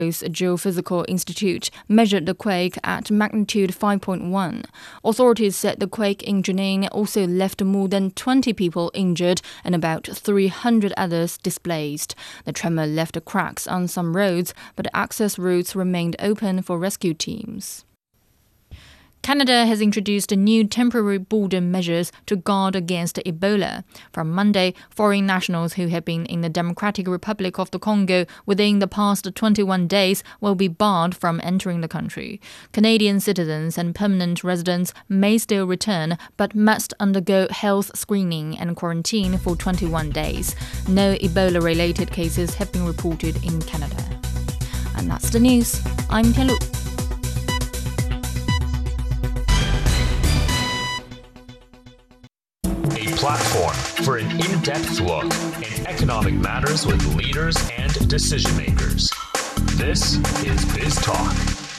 Geophysical Institute measured the quake at magnitude 5.1. Authorities said the quake in Jenin also left more than 20 people injured and about 300 others displaced. The tremor left cracks on some roads, but access routes remained open for rescue teams. Canada has introduced new temporary border measures to guard against Ebola. From Monday, foreign nationals who have been in the Democratic Republic of the Congo within the past 21 days will be barred from entering the country. Canadian citizens and permanent residents may still return, but must undergo health screening and quarantine for 21 days. No Ebola-related cases have been reported in Canada. And that's the news. I'm Tianlu. Platform for an in-depth look in economic matters with leaders and decision makers. This is Biz Talk.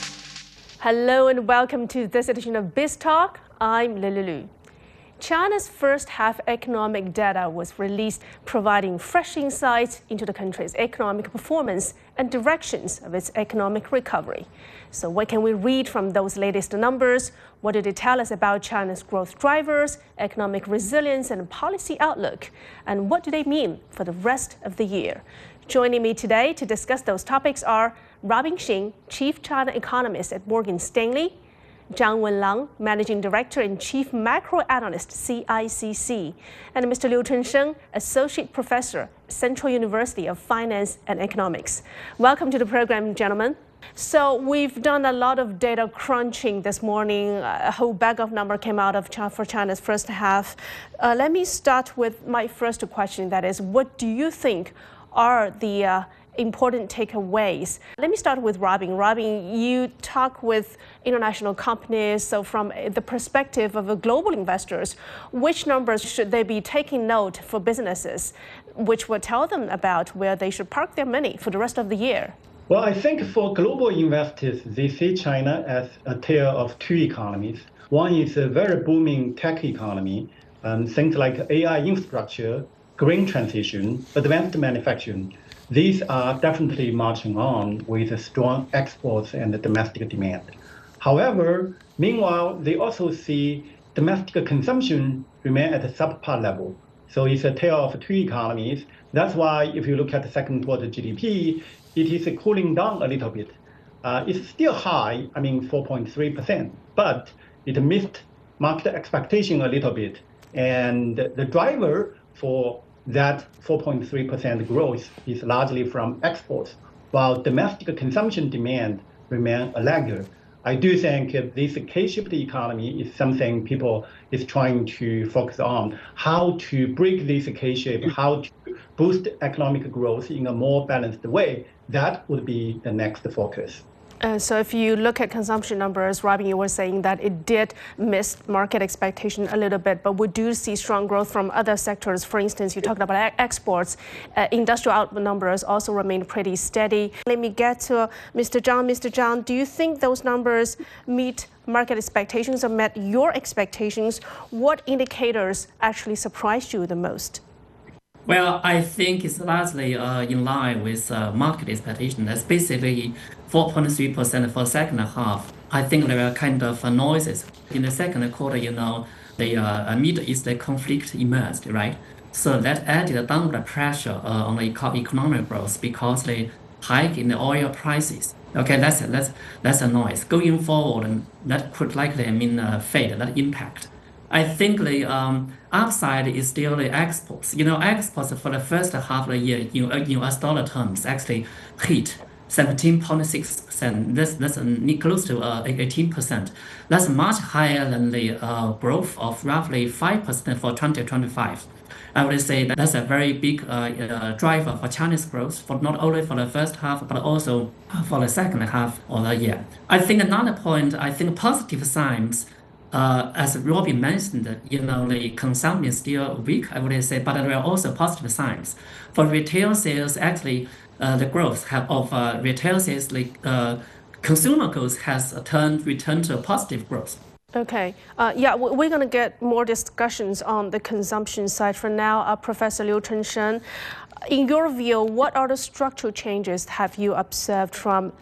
Hello and welcome to this edition of Biz Talk. I'm Lulu. China's first half economic data was released, providing fresh insights into the country's economic performance and directions of its economic recovery. So what can we read from those latest numbers? What do they tell us about China's growth drivers, economic resilience and policy outlook? And what do they mean for the rest of the year? Joining me today to discuss those topics are Robin Xing, Chief China Economist at Morgan Stanley, Zhang Wenlang, Managing Director and Chief Macro Analyst, CICC, and Mr. Liu Chunsheng, Associate Professor, Central University of Finance and Economics. Welcome to the program, gentlemen. So we've done a lot of data crunching this morning. A whole bag of numbers came out of for China's first half. Let me start with my first question. That is, what do you think are the important takeaways? Let me start with Robin. Robin, you talk with international companies. So from the perspective of global investors, which numbers should they be taking note for businesses, which will tell them about where they should park their money for the rest of the year? Well, I think for global investors, they see China as a tale of two economies. One is a very booming tech economy, things like AI infrastructure, green transition, advanced manufacturing. These are definitely marching on with strong exports and domestic demand. However, meanwhile, they also see domestic consumption remain at a subpar level. So it's a tale of two economies. That's why if you look at the second quarter GDP, it is cooling down a little bit. It's still high, 4.3%, but it missed market expectation a little bit. And the driver for that 4.3% growth is largely from exports, while domestic consumption demand remain a laggard. I do think this K-shaped economy is something people is trying to focus on, how to break this K-shape, how to boost economic growth in a more balanced way. That would be the next focus. So if you look at consumption numbers, Robin, you were saying that it did miss market expectation a little bit, but we do see strong growth from other sectors. For instance, you talked about exports. Industrial output numbers also remain pretty steady. Let me get to Mr. Zhang. Mr. Zhang, do you think those numbers meet market expectations or met your expectations? What indicators actually surprised you the most? Well, I think it's largely in line with market expectation. That's basically 4.3% for second half. I think there are kind of noises. In the second quarter, the Middle East conflict emerged, right? So that added downward pressure on the economic growth because the hike in the oil prices. Okay, that's a noise. Going forward, that could likely fade, that impact. I think the upside is still the exports. Exports for the first half of the year in US dollar terms actually hit 17.6%. That's close to 18%. That's much higher than the growth of roughly 5% for 2025. I would say that's a very big driver for Chinese growth, for not only for the first half, but also for the second half of the year. I think another point, positive signs, as Robin mentioned, the consumption is still weak, I would say, but there are also positive signs. For retail sales, actually, the growth of retail sales, consumer goods has returned to positive growth. Okay. We're going to get more discussions on the consumption side. For now, Professor Liu Chunsheng, In your view, what are the structural changes have you observed from